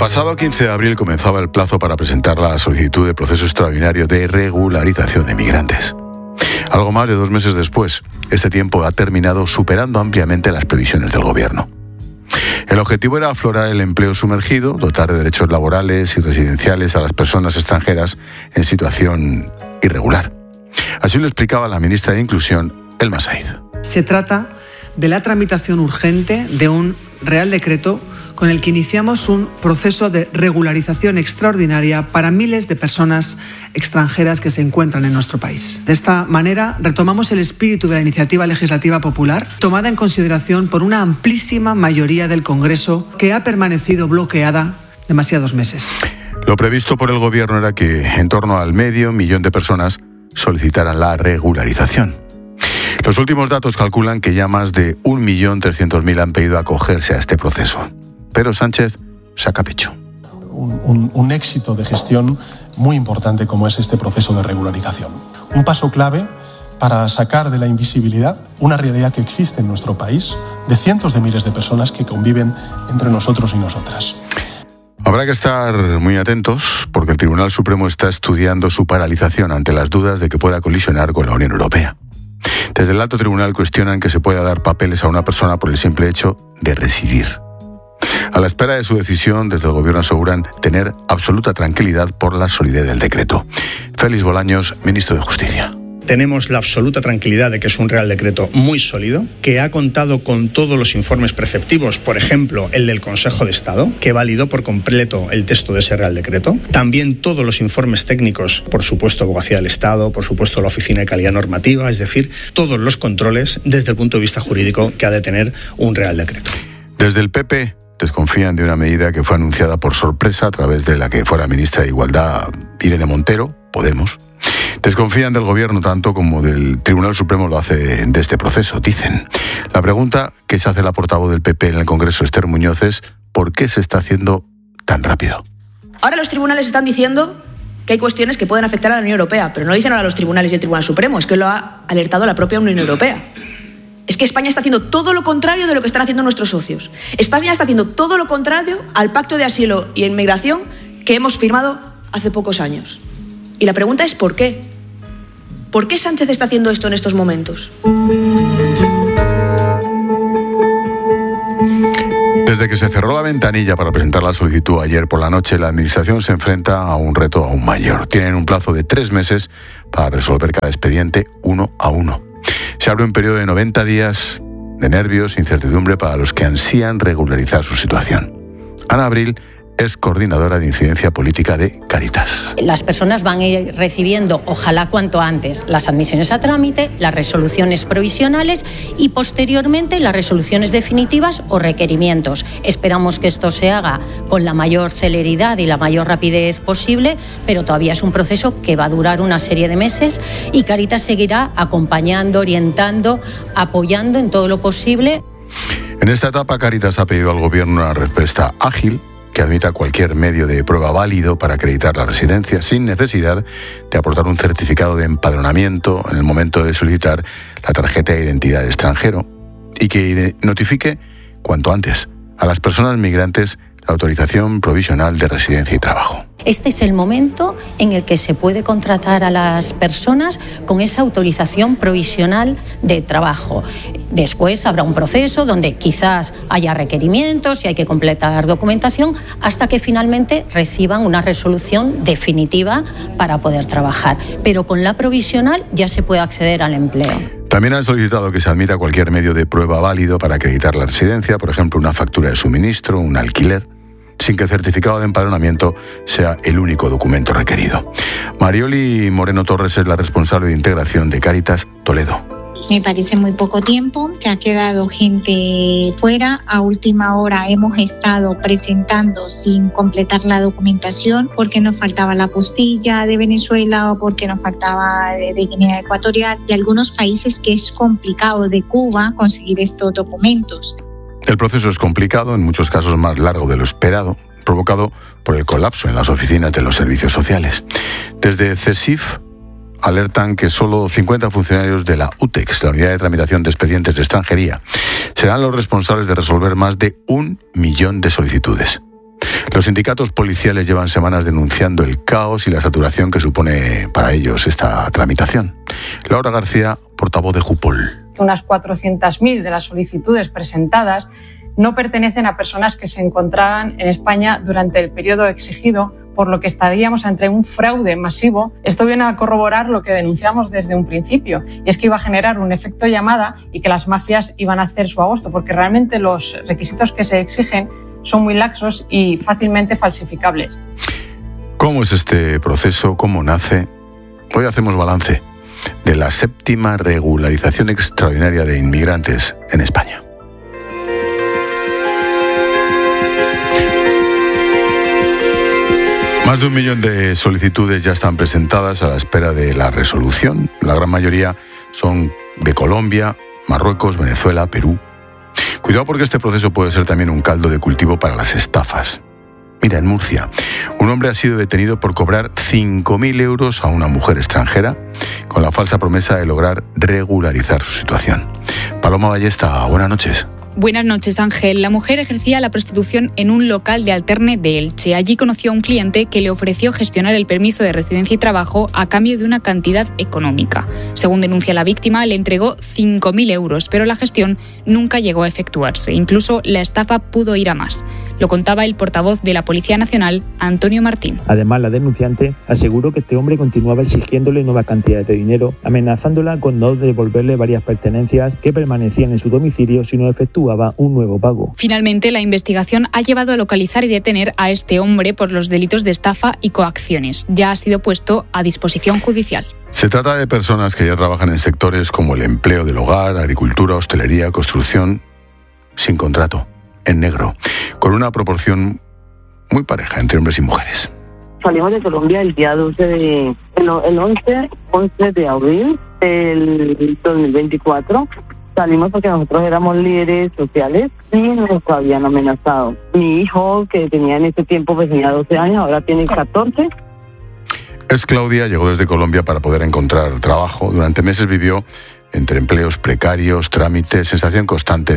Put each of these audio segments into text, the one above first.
pasado 15 de abril comenzaba el plazo para presentar la solicitud de proceso extraordinario de regularización de migrantes. Algo más de 2 meses después, este tiempo ha terminado superando ampliamente las previsiones del Gobierno. El objetivo era aflorar el empleo sumergido, dotar de derechos laborales y residenciales a las personas extranjeras en situación irregular. Así lo explicaba la ministra de Inclusión, Elma Said. Se trata de la tramitación urgente de un Real Decreto con el que iniciamos un proceso de regularización extraordinaria para miles de personas extranjeras que se encuentran en nuestro país. De esta manera, retomamos el espíritu de la iniciativa legislativa popular, tomada en consideración por una amplísima mayoría del Congreso, que ha permanecido bloqueada demasiados meses. Lo previsto por el Gobierno era que en torno al 500.000 de personas solicitaran la regularización. Los últimos datos calculan que ya más de 1.300.000 han pedido acogerse a este proceso. Pero Sánchez saca pecho. Un éxito de gestión muy importante como es este proceso de regularización. Un paso clave para sacar de la invisibilidad una realidad que existe en nuestro país de cientos de miles de personas que conviven entre nosotros y nosotras. Habrá que estar muy atentos porque el Tribunal Supremo está estudiando su paralización ante las dudas de que pueda colisionar con la Unión Europea. Desde el alto tribunal cuestionan que se pueda dar papeles a una persona por el simple hecho de residir. A la espera de su decisión, desde el Gobierno aseguran tener absoluta tranquilidad por la solidez del decreto. Félix Bolaños, ministro de Justicia. Tenemos la absoluta tranquilidad de que es un Real Decreto muy sólido, que ha contado con todos los informes preceptivos, por ejemplo, el del Consejo de Estado, que validó por completo el texto de ese Real Decreto. También todos los informes técnicos, por supuesto, Abogacía del Estado, por supuesto, la Oficina de Calidad Normativa, es decir, todos los controles desde el punto de vista jurídico que ha de tener un Real Decreto. Desde el PP desconfían de una medida que fue anunciada por sorpresa a través de la que fuera ministra de Igualdad, Irene Montero, Podemos. Desconfían del Gobierno tanto como del Tribunal Supremo lo hace de este proceso, dicen. La pregunta que se hace la portavoz del PP en el Congreso, Esther Muñoz, es ¿por qué se está haciendo tan rápido? Ahora los tribunales están diciendo que hay cuestiones que pueden afectar a la Unión Europea, pero no dicen ahora los tribunales y el Tribunal Supremo, es que lo ha alertado la propia Unión Europea. Es que España está haciendo todo lo contrario de lo que están haciendo nuestros socios. España está haciendo todo lo contrario al Pacto de Asilo y Inmigración que hemos firmado hace pocos años. Y la pregunta es ¿por qué? ¿Por qué Sánchez está haciendo esto en estos momentos? Desde que se cerró la ventanilla para presentar la solicitud ayer por la noche, la Administración se enfrenta a un reto aún mayor. Tienen un plazo de 3 meses para resolver cada expediente uno a uno. Se abre un periodo de 90 días de nervios e incertidumbre para los que ansían regularizar su situación. Ana Abril es coordinadora de incidencia política de Cáritas. Las personas van a ir recibiendo, ojalá cuanto antes, las admisiones a trámite, las resoluciones provisionales y posteriormente las resoluciones definitivas o requerimientos. Esperamos que esto se haga con la mayor celeridad y la mayor rapidez posible, pero todavía es un proceso que va a durar una serie de meses y Cáritas seguirá acompañando, orientando, apoyando en todo lo posible. En esta etapa, Cáritas ha pedido al Gobierno una respuesta ágil que admita cualquier medio de prueba válido para acreditar la residencia sin necesidad de aportar un certificado de empadronamiento en el momento de solicitar la tarjeta de identidad de extranjero y que notifique cuanto antes a las personas migrantes la autorización provisional de residencia y trabajo. Este es el momento en el que se puede contratar a las personas con esa autorización provisional de trabajo. Después habrá un proceso donde quizás haya requerimientos y hay que completar documentación hasta que finalmente reciban una resolución definitiva para poder trabajar. Pero con la provisional ya se puede acceder al empleo. También han solicitado que se admita cualquier medio de prueba válido para acreditar la residencia, por ejemplo, una factura de suministro, un alquiler, sin que el certificado de empadronamiento sea el único documento requerido. Marioli Moreno Torres es la responsable de integración de Cáritas Toledo. Me parece muy poco tiempo, se ha quedado gente fuera. A última hora hemos estado presentando sin completar la documentación porque nos faltaba la apostilla de Venezuela o porque nos faltaba de Guinea Ecuatorial, de algunos países que es complicado, de Cuba, conseguir estos documentos. El proceso es complicado, en muchos casos más largo de lo esperado, provocado por el colapso en las oficinas de los servicios sociales. Desde CESIF alertan que solo 50 funcionarios de la UTEX, la Unidad de Tramitación de Expedientes de Extranjería, serán los responsables de resolver más de 1 millón de solicitudes. Los sindicatos policiales llevan semanas denunciando el caos y la saturación que supone para ellos esta tramitación. Laura García, portavoz de Jupol. Unas 400.000 de las solicitudes presentadas no pertenecen a personas que se encontraban en España durante el periodo exigido, por lo que estaríamos ante un fraude masivo. Esto viene a corroborar lo que denunciamos desde un principio, y es que iba a generar un efecto llamada y que las mafias iban a hacer su agosto, porque realmente los requisitos que se exigen son muy laxos y fácilmente falsificables. ¿Cómo es este proceso? ¿Cómo nace? Hoy hacemos balance de la 7ª regularización extraordinaria de inmigrantes en España. Más de 1 millón de solicitudes ya están presentadas a la espera de la resolución. La gran mayoría son de Colombia, Marruecos, Venezuela, Perú. Cuidado, porque este proceso puede ser también un caldo de cultivo para las estafas. Mira, en Murcia, un hombre ha sido detenido por cobrar 5.000 euros a una mujer extranjera con la falsa promesa de lograr regularizar su situación. Paloma Ballesta, buenas noches. Buenas noches, Ángel. La mujer ejercía la prostitución en un local de Alterne de Elche. Allí conoció a un cliente que le ofreció gestionar el permiso de residencia y trabajo a cambio de una cantidad económica. Según denuncia la víctima, le entregó 5.000 euros, pero la gestión nunca llegó a efectuarse. Incluso la estafa pudo ir a más. Lo contaba el portavoz de la Policía Nacional, Antonio Martín. Además, la denunciante aseguró que este hombre continuaba exigiéndole nuevas cantidades de dinero, amenazándola con no devolverle varias pertenencias que permanecían en su domicilio si no efectuaba un nuevo pago. Finalmente, la investigación ha llevado a localizar y detener a este hombre por los delitos de estafa y coacciones. Ya ha sido puesto a disposición judicial. Se trata de personas que ya trabajan en sectores como el empleo del hogar, agricultura, hostelería, construcción, sin contrato, en negro, con una proporción muy pareja entre hombres y mujeres. Salimos de Colombia el día 11 de abril del 2024. Salimos porque nosotros éramos líderes sociales y nos habían amenazado. Mi hijo, que tenía en ese tiempo, pues tenía 12 años, ahora tiene 14. Es Claudia, llegó desde Colombia para poder encontrar trabajo. Durante meses vivió entre empleos precarios, trámites, sensación constante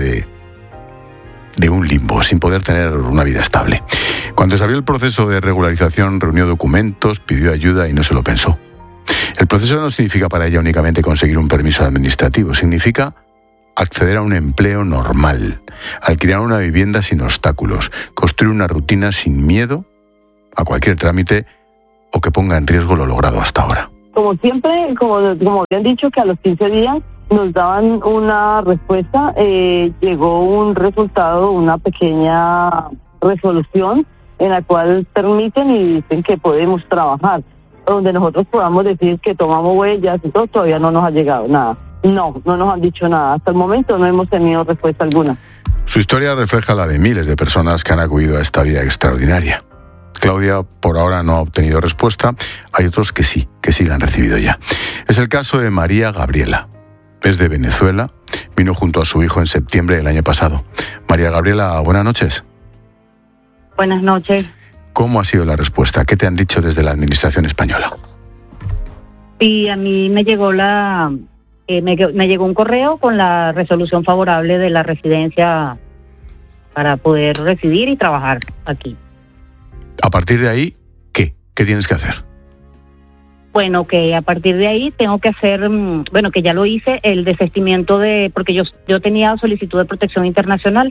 de un limbo, sin poder tener una vida estable. Cuando se abrió el proceso de regularización, reunió documentos, pidió ayuda y no se lo pensó. El proceso no significa para ella únicamente conseguir un permiso administrativo, significa acceder a un empleo normal, alquilar una vivienda sin obstáculos, construir una rutina sin miedo a cualquier trámite o que ponga en riesgo lo logrado hasta ahora. Como siempre, como habían dicho, que a los 15 días nos daban una respuesta, llegó un resultado, una pequeña resolución en la cual permiten y dicen que podemos trabajar, donde nosotros podamos decir que tomamos huellas y todo. Todavía no nos ha llegado nada. No nos han dicho nada. Hasta el momento no hemos tenido respuesta alguna. Su historia refleja la de miles de personas que han acudido a esta vía extraordinaria. Claudia por ahora no ha obtenido respuesta. Hay otros que sí la han recibido ya. Es el caso de María Gabriela. Es de Venezuela. Vino junto a su hijo en septiembre del año pasado. María Gabriela, buenas noches. Buenas noches. ¿Cómo ha sido la respuesta? ¿Qué te han dicho desde la administración española? Sí, a mí me llegó me llegó un correo con la resolución favorable de la residencia para poder residir y trabajar aquí. A partir de ahí, ¿qué? ¿Qué tienes que hacer? Bueno, que a partir de ahí tengo que hacer, que ya lo hice, el desistimiento porque yo tenía solicitud de protección internacional,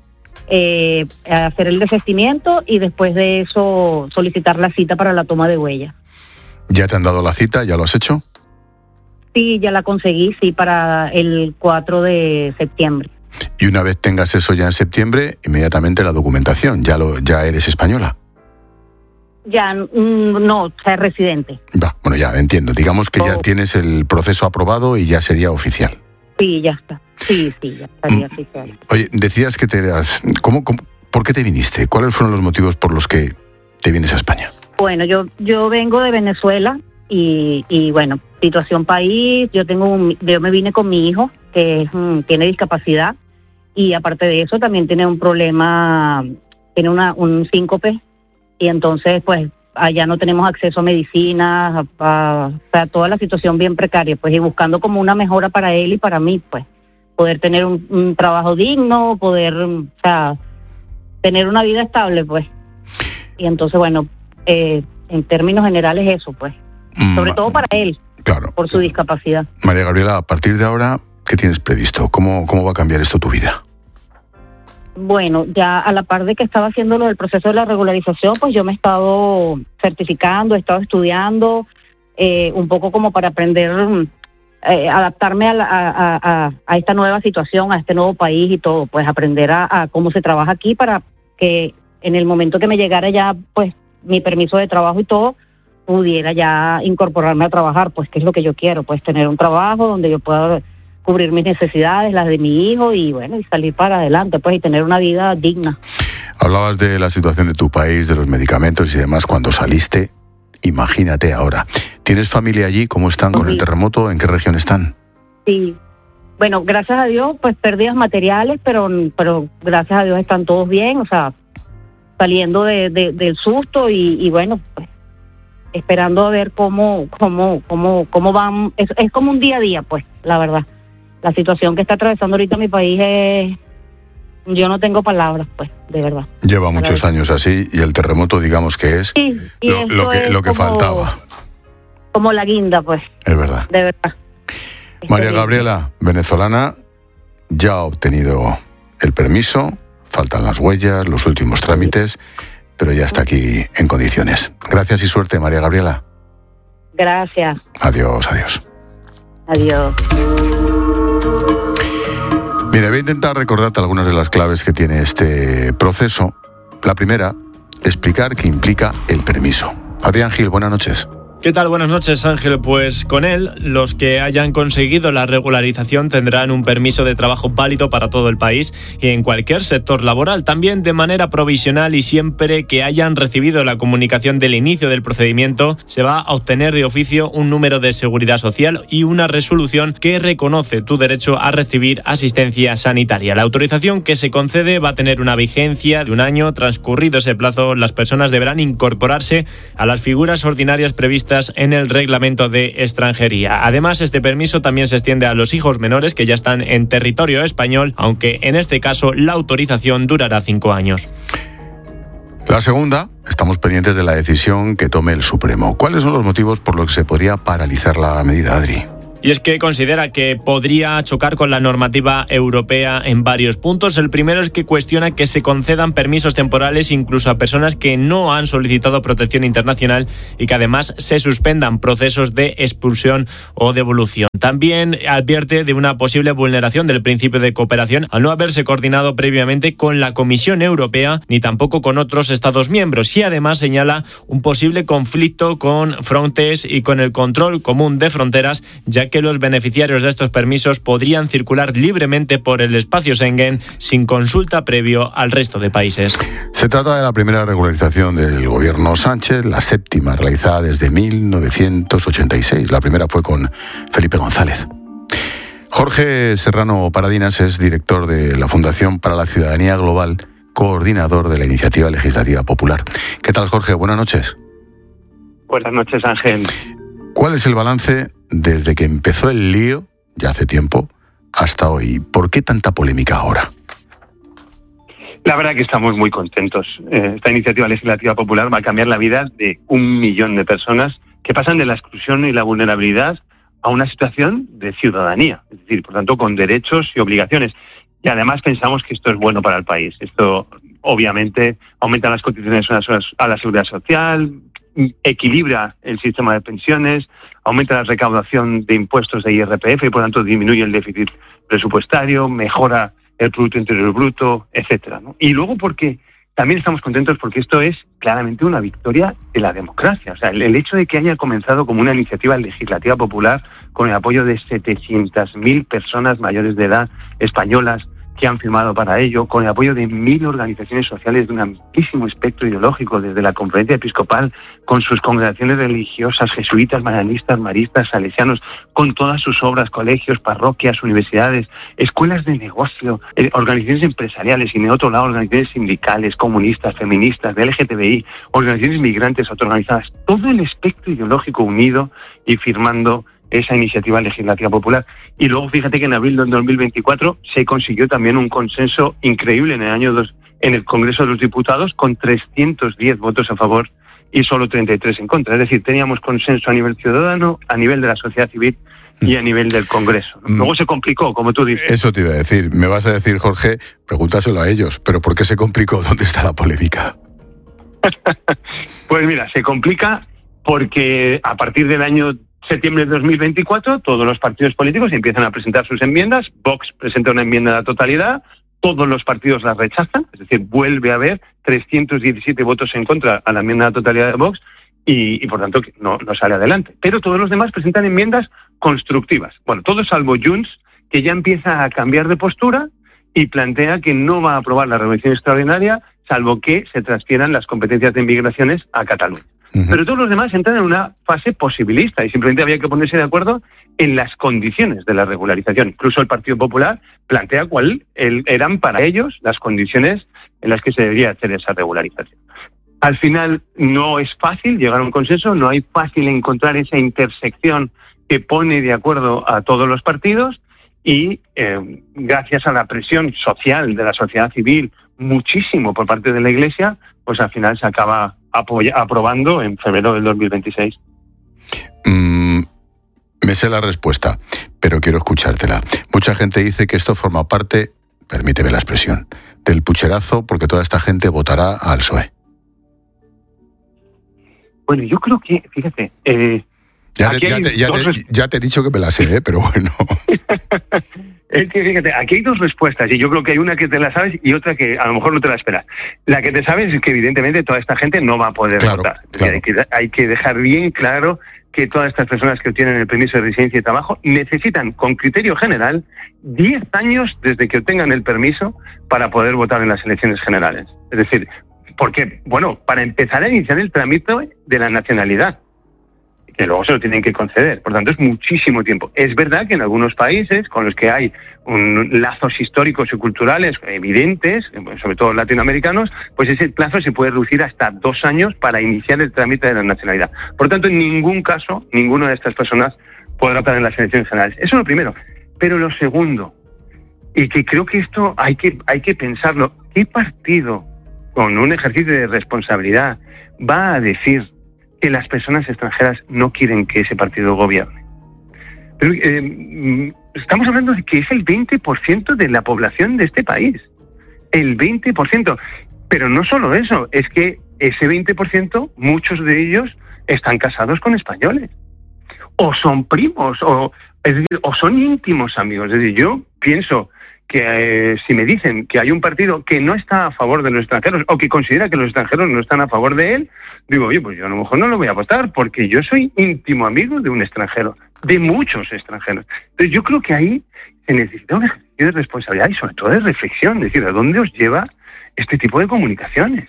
hacer el desistimiento y después de eso solicitar la cita para la toma de huella. ¿Ya te han dado la cita? ¿Ya lo has hecho? Sí, ya la conseguí, sí, para el 4 de septiembre. Y una vez tengas eso ya en septiembre, inmediatamente la documentación, ya eres española. Ya, no, o sea, residente. Bueno, ya entiendo. Digamos que ya tienes el proceso aprobado y ya sería oficial. Sí, ya está. Sí, ya estaría oficial. Oye, decías que ¿por qué te viniste? ¿Cuáles fueron los motivos por los que te vienes a España? Bueno, yo vengo de Venezuela y bueno, situación país, yo me vine con mi hijo que tiene discapacidad y aparte de eso también tiene un problema, tiene un síncope y entonces pues allá no tenemos acceso a medicinas, o sea, toda la situación bien precaria, pues y buscando como una mejora para él y para mí, pues poder tener un trabajo digno, poder, o sea, tener una vida estable, pues. Y entonces, bueno, en términos generales eso, pues. Sobre todo para él, claro, por su discapacidad. María Gabriela, a partir de ahora, ¿qué tienes previsto? ¿Cómo va a cambiar esto tu vida? Bueno, ya a la par de que estaba haciendo lo del proceso de la regularización, pues yo me he estado certificando, he estado estudiando, un poco como para aprender, adaptarme a esta nueva situación, a este nuevo país y todo, pues aprender a cómo se trabaja aquí para que en el momento que me llegara ya, pues, mi permiso de trabajo y todo, pudiera ya incorporarme a trabajar, pues, que es lo que yo quiero, pues, tener un trabajo donde yo pueda cubrir mis necesidades, las de mi hijo y, bueno, y salir para adelante, pues, y tener una vida digna. Hablabas de la situación de tu país, de los medicamentos y demás cuando saliste. Imagínate ahora. ¿Tienes familia allí? ¿Cómo están con el terremoto? ¿En qué región están? Sí. Bueno, gracias a Dios, pues pérdidas materiales, pero gracias a Dios están todos bien, o sea, saliendo del susto y bueno, pues esperando a ver cómo van. Es como un día a día, pues, la verdad. La situación que está atravesando ahorita mi país yo no tengo palabras, pues, de verdad. Lleva muchos años así y el terremoto, digamos que es sí, lo que faltaba. Como la guinda, pues. Es verdad. De verdad. María Gabriela, venezolana, ya ha obtenido el permiso, faltan las huellas, los últimos trámites, pero ya está aquí en condiciones. Gracias y suerte, María Gabriela. Gracias. Adiós. Adiós. Mira, voy a intentar recordarte algunas de las claves que tiene este proceso. La primera, explicar qué implica el permiso. Adrián Gil, buenas noches. ¿Qué tal? Buenas noches, Ángel. Pues con él, los que hayan conseguido la regularización tendrán un permiso de trabajo válido para todo el país y en cualquier sector laboral, también de manera provisional y siempre que hayan recibido la comunicación del inicio del procedimiento, se va a obtener de oficio un número de seguridad social y una resolución que reconoce tu derecho a recibir asistencia sanitaria. La autorización que se concede va a tener una vigencia de un año. Transcurrido ese plazo, las personas deberán incorporarse a las figuras ordinarias previstas en el reglamento de extranjería. Además, este permiso también se extiende a los hijos menores que ya están en territorio español, aunque en este caso la autorización durará 5 años. La segunda, estamos pendientes de la decisión que tome el Supremo. ¿Cuáles son los motivos por los que se podría paralizar la medida, Adri? Y es que considera que podría chocar con la normativa europea en varios puntos. El primero es que cuestiona que se concedan permisos temporales incluso a personas que no han solicitado protección internacional y que además se suspendan procesos de expulsión o devolución. También advierte de una posible vulneración del principio de cooperación al no haberse coordinado previamente con la Comisión Europea ni tampoco con otros Estados miembros. Y además señala un posible conflicto con Frontex y con el control común de fronteras, ya que los beneficiarios de estos permisos podrían circular libremente por el espacio Schengen sin consulta previo al resto de países. Se trata de la primera regularización del gobierno Sánchez, la séptima realizada desde 1986. La primera fue con Felipe González. Jorge Serrano Paradinas es director de la Fundación para la Ciudadanía Global, coordinador de la Iniciativa Legislativa Popular. ¿Qué tal, Jorge? Buenas noches. Buenas noches, Ángel. ¿Cuál es el balance desde que empezó el lío, ya hace tiempo, hasta hoy? ¿Por qué tanta polémica ahora? La verdad que estamos muy contentos. Esta iniciativa legislativa popular va a cambiar la vida de 1 millón de personas que pasan de la exclusión y la vulnerabilidad a una situación de ciudadanía, es decir, por tanto, con derechos y obligaciones. Y además pensamos que esto es bueno para el país. Esto, obviamente, aumenta las cotizaciones a la seguridad social, equilibra el sistema de pensiones, aumenta la recaudación de impuestos de IRPF y por tanto disminuye el déficit presupuestario, mejora el Producto Interior Bruto, etcétera, ¿no? Y luego porque también estamos contentos porque esto es claramente una victoria de la democracia. O sea, el hecho de que haya comenzado como una iniciativa legislativa popular con el apoyo de 700.000 personas mayores de edad españolas que han firmado para ello, con el apoyo de 1.000 organizaciones sociales de un amplísimo espectro ideológico, desde la Conferencia Episcopal, con sus congregaciones religiosas, jesuitas, marianistas, maristas, salesianos, con todas sus obras, colegios, parroquias, universidades, escuelas de negocio, organizaciones empresariales y, de otro lado, organizaciones sindicales, comunistas, feministas, de LGTBI, organizaciones migrantes autoorganizadas, todo el espectro ideológico unido y firmando esa iniciativa legislativa popular. Y luego fíjate que en abril del 2024 se consiguió también un consenso increíble en el año en el Congreso de los Diputados con 310 votos a favor y solo 33 en contra. Es decir, teníamos consenso a nivel ciudadano, a nivel de la sociedad civil y a nivel del Congreso. Luego se complicó, como tú dices. Eso te iba a decir. Me vas a decir, Jorge, pregúntaselo a ellos, pero ¿por qué se complicó? ¿Dónde está la polémica? Pues mira, se complica porque a partir del año septiembre de 2024 todos los partidos políticos empiezan a presentar sus enmiendas. Vox presenta una enmienda a la totalidad, todos los partidos la rechazan, es decir, vuelve a haber 317 votos en contra a la enmienda a la totalidad de Vox y por tanto no sale adelante. Pero todos los demás presentan enmiendas constructivas. Bueno, todo salvo Junts, que ya empieza a cambiar de postura y plantea que no va a aprobar la regulación extraordinaria salvo que se transfieran las competencias de inmigraciones a Cataluña. Pero todos los demás entran en una fase posibilista y simplemente había que ponerse de acuerdo en las condiciones de la regularización. Incluso el Partido Popular plantea cuáles eran para ellos las condiciones en las que se debería hacer esa regularización. Al final no es fácil llegar a un consenso, no hay fácil encontrar esa intersección que pone de acuerdo a todos los partidos y gracias a la presión social de la sociedad civil, muchísimo por parte de la Iglesia, pues al final se acaba aprobando en febrero del 2026. Me sé la respuesta, pero quiero escuchártela. Mucha gente dice que esto forma parte, permíteme la expresión, del pucherazo porque toda esta gente votará al PSOE. Bueno, yo creo que, fíjate... Ya te he dicho que me la sé, pero bueno... Es que fíjate, aquí hay dos respuestas y yo creo que hay una que te la sabes y otra que a lo mejor no te la esperas. La que te sabes es que evidentemente toda esta gente no va a poder votar. Claro. Hay que dejar bien claro que todas estas personas que obtienen el permiso de residencia y trabajo necesitan, con criterio general, 10 años desde que obtengan el permiso para poder votar en las elecciones generales. Es decir, porque, bueno, para empezar a iniciar el trámite de la nacionalidad, que luego se lo tienen que conceder. Por tanto, es muchísimo tiempo. Es verdad que en algunos países con los que hay lazos históricos y culturales evidentes, sobre todo latinoamericanos, pues ese plazo se puede reducir hasta 2 años para iniciar el trámite de la nacionalidad. Por tanto, en ningún caso, ninguna de estas personas podrá votar en las elecciones generales. Eso es lo primero. Pero lo segundo, y que creo que esto hay que pensarlo, ¿qué partido con un ejercicio de responsabilidad va a decir que las personas extranjeras no quieren que ese partido gobierne? Pero, estamos hablando de que es el 20% de la población de este país. El 20%. Pero no solo eso, es que ese 20%, muchos de ellos están casados con españoles. O son primos, o son íntimos amigos. Es decir, yo pienso que si me dicen que hay un partido que no está a favor de los extranjeros o que considera que los extranjeros no están a favor de él, digo, oye, pues yo a lo mejor no lo voy a votar porque yo soy íntimo amigo de un extranjero, de muchos extranjeros. Entonces yo creo que ahí se necesita un ejercicio de responsabilidad y sobre todo de reflexión, es decir, ¿a dónde os lleva este tipo de comunicaciones?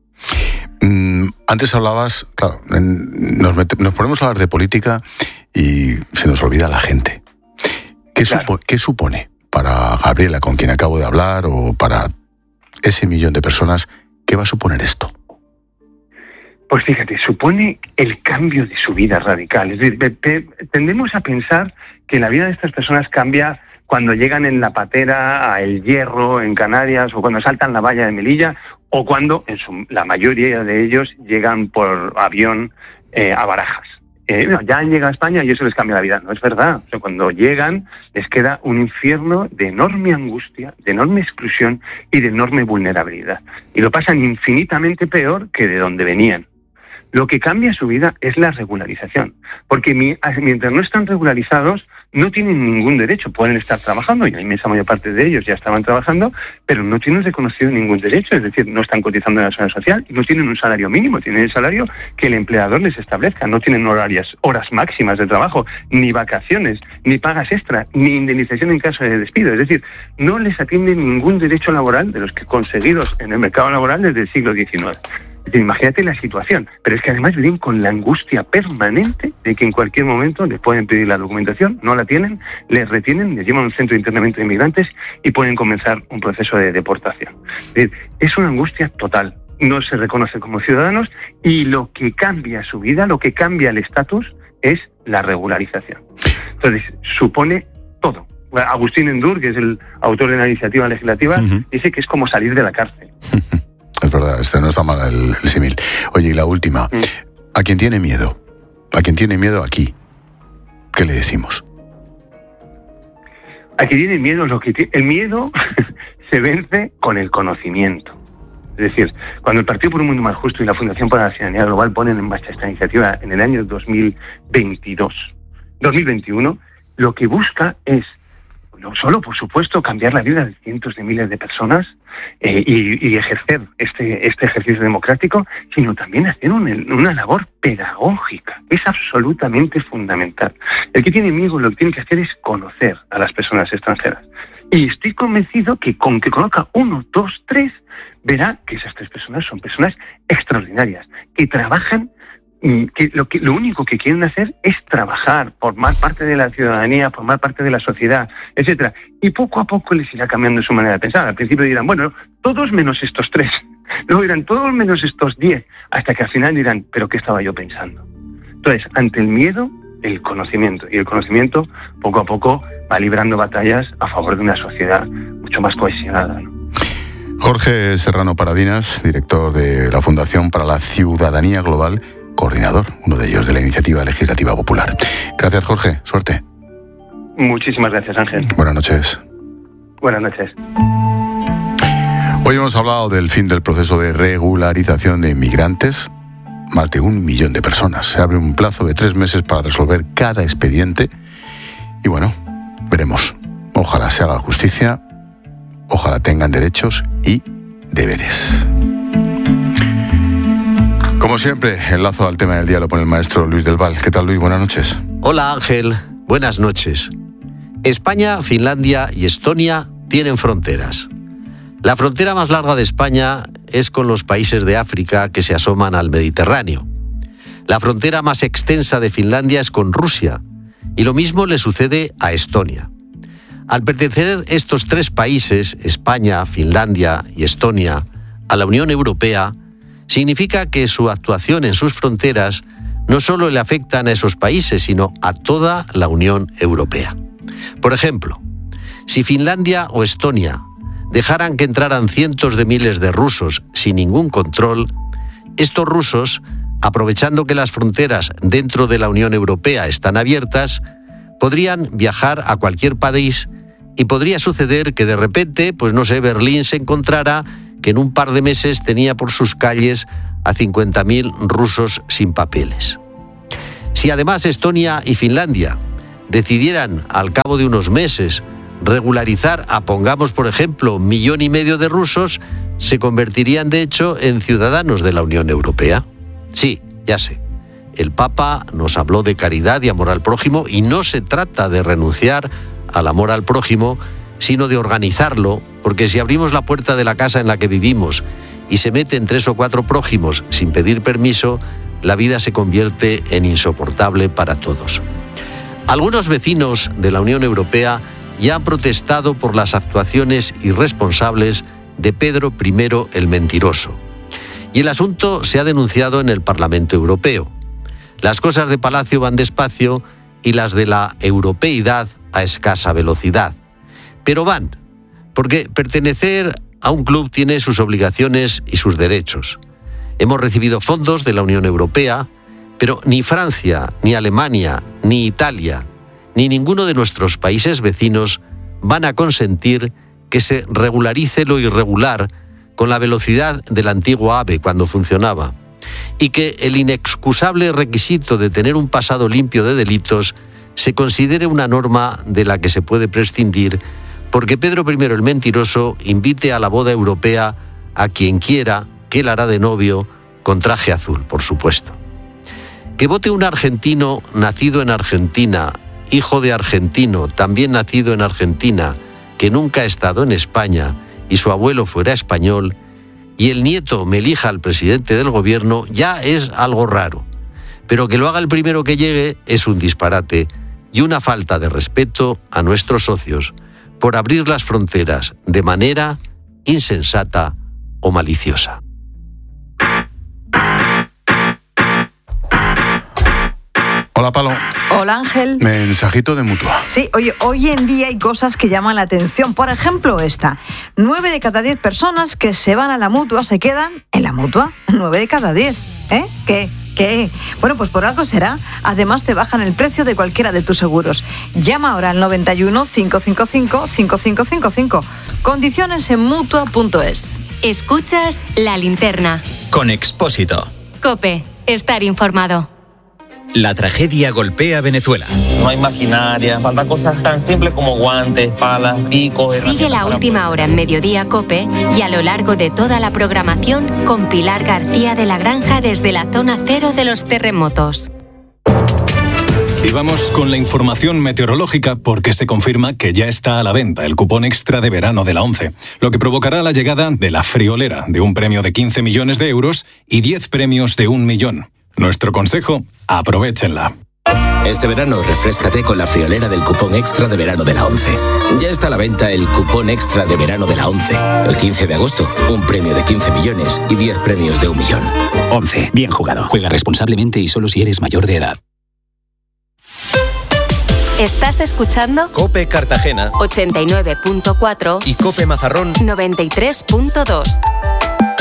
Antes hablabas, claro, nos ponemos a hablar de política y se nos olvida la gente. ¿Qué supone para Gabriela, con quien acabo de hablar, o para ese millón de personas, qué va a suponer esto? Pues fíjate, supone el cambio de su vida radical. Es decir, tendemos a pensar que la vida de estas personas cambia cuando llegan en la patera a El Hierro, en Canarias, o cuando saltan la valla de Melilla, o cuando, la mayoría de ellos, llegan por avión a Barajas. Ya han llegado a España y eso les cambia la vida. No es verdad. O sea, cuando llegan les queda un infierno de enorme angustia, de enorme exclusión y de enorme vulnerabilidad. Y lo pasan infinitamente peor que de donde venían. Lo que cambia su vida es la regularización, porque mientras no están regularizados no tienen ningún derecho. Pueden estar trabajando, y la inmensa mayor parte de ellos ya estaban trabajando, pero no tienen reconocido ningún derecho, es decir, no están cotizando en la seguridad social y no tienen un salario mínimo, tienen el salario que el empleador les establezca, no tienen horas máximas de trabajo, ni vacaciones, ni pagas extra, ni indemnización en caso de despido, es decir, no les atiende ningún derecho laboral de los que conseguidos en el mercado laboral desde el siglo XIX. Es decir, imagínate la situación, pero es que además viven con la angustia permanente de que en cualquier momento les pueden pedir la documentación, no la tienen, les retienen, les llevan a un centro de internamiento de inmigrantes y pueden comenzar un proceso de deportación. Es decir, es una angustia total, no se reconoce como ciudadanos y lo que cambia su vida, lo que cambia el estatus es la regularización. Entonces, supone todo. Agustín Endur, que es el autor de la iniciativa legislativa, dice que es como salir de la cárcel. Es verdad, no está mal el símil. Oye, y la última. ¿A quién tiene miedo? ¿A quién tiene miedo aquí? ¿Qué le decimos? A quien tiene miedo, el miedo se vence con el conocimiento. Es decir, cuando el Partido por un Mundo Más Justo y la Fundación para la Ciudadanía Global ponen en marcha esta iniciativa en el año 2021, lo que busca es no solo, por supuesto, cambiar la vida de cientos de miles de personas y ejercer este ejercicio democrático, sino también hacer una labor pedagógica. Es absolutamente fundamental. El que tiene miedo lo que tiene que hacer es conocer a las personas extranjeras. Y estoy convencido que con que conozca 1, 2, 3, verá que esas 3 personas son personas extraordinarias, que trabajan, que lo único que quieren hacer es trabajar, formar parte de la ciudadanía, formar parte de la sociedad, etcétera. Y poco a poco les irá cambiando su manera de pensar. Al principio dirán, bueno, todos menos estos 3. Luego dirán, todos menos estos 10. Hasta que al final dirán, ¿pero qué estaba yo pensando? Entonces, ante el miedo, el conocimiento. Y el conocimiento, poco a poco, va librando batallas a favor de una sociedad mucho más cohesionada, ¿no? Jorge Serrano Paradinas, director de la Fundación para la Ciudadanía Global, coordinador, uno de ellos, de la Iniciativa Legislativa Popular. Gracias, Jorge. Suerte. Muchísimas gracias, Ángel. Buenas noches. Buenas noches. Hoy hemos hablado del fin del proceso de regularización de inmigrantes. Más de 1 millón de personas. Se abre un plazo de 3 meses para resolver cada expediente. Y bueno, veremos. Ojalá se haga justicia, ojalá tengan derechos y deberes. Como siempre, el lazo al tema del día lo pone el maestro Luis del Val. ¿Qué tal, Luis? Buenas noches. Hola, Ángel. Buenas noches. España, Finlandia y Estonia tienen fronteras. La frontera más larga de España es con los países de África que se asoman al Mediterráneo. La frontera más extensa de Finlandia es con Rusia, y lo mismo le sucede a Estonia. Al pertenecer estos 3 países, España, Finlandia y Estonia, a la Unión Europea, significa que su actuación en sus fronteras no solo le afectan a esos países, sino a toda la Unión Europea. Por ejemplo, si Finlandia o Estonia dejaran que entraran cientos de miles de rusos sin ningún control, estos rusos, aprovechando que las fronteras dentro de la Unión Europea están abiertas, podrían viajar a cualquier país y podría suceder que de repente, Berlín se encontrara que en un par de meses tenía por sus calles a 50.000 rusos sin papeles. Si además Estonia y Finlandia decidieran al cabo de unos meses regularizar a, pongamos por ejemplo, 1,5 millones de rusos, se convertirían de hecho en ciudadanos de la Unión Europea. Sí, ya sé. El Papa nos habló de caridad y amor al prójimo, y no se trata de renunciar al amor al prójimo, sino de organizarlo, porque si abrimos la puerta de la casa en la que vivimos y se meten 3 o 4 prójimos sin pedir permiso, la vida se convierte en insoportable para todos. Algunos vecinos de la Unión Europea ya han protestado por las actuaciones irresponsables de Pedro I el Mentiroso. Y el asunto se ha denunciado en el Parlamento Europeo. Las cosas de Palacio van despacio y las de la europeidad a escasa velocidad. Pero van, porque pertenecer a un club tiene sus obligaciones y sus derechos. Hemos recibido fondos de la Unión Europea, pero ni Francia, ni Alemania, ni Italia, ni ninguno de nuestros países vecinos van a consentir que se regularice lo irregular con la velocidad del antiguo AVE cuando funcionaba, y que el inexcusable requisito de tener un pasado limpio de delitos se considere una norma de la que se puede prescindir, porque Pedro I el Mentiroso invite a la boda europea a quien quiera, que él hará de novio, con traje azul, por supuesto. Que vote un argentino nacido en Argentina, hijo de argentino, también nacido en Argentina, que nunca ha estado en España y su abuelo fuera español, y el nieto me elija al presidente del gobierno, ya es algo raro. Pero que lo haga el primero que llegue es un disparate y una falta de respeto a nuestros socios por abrir las fronteras de manera insensata o maliciosa. Hola, Palo. Hola, Ángel. Mensajito de Mutua. Sí, oye, hoy en día hay cosas que llaman la atención. Por ejemplo, esta. 9 de cada 10 personas que se van a la Mutua se quedan en la Mutua. 9 de cada 10. ¿Eh? ¿Qué? Bueno, pues por algo será. Además, te bajan el precio de cualquiera de tus seguros. Llama ahora al 91 555 5555. Condiciones en Mutua.es. Escuchas La Linterna. Con Expósito. COPE. Estar informado. La tragedia golpea Venezuela. No hay maquinaria, faltan cosas tan simples como guantes, palas, picos. Sigue La Última Hora en Mediodía COPE y a lo largo de toda la programación con Pilar García de la Granja desde la zona cero de los terremotos. Y vamos con la información meteorológica porque se confirma que ya está a la venta el cupón extra de verano de la ONCE, lo que provocará la llegada de la friolera de un premio de 15 millones de euros y 10 premios de 1 millón. Nuestro consejo, aprovéchenla. Este verano refréscate con la friolera del cupón extra de verano de la ONCE. Ya está a la venta el cupón extra de verano de la ONCE. El 15 de agosto, un premio de 15 millones y 10 premios de 1 millón. ONCE, bien jugado. Juega responsablemente y solo si eres mayor de edad. ¿Estás escuchando? COPE Cartagena 89.4 y COPE Mazarrón 93.2.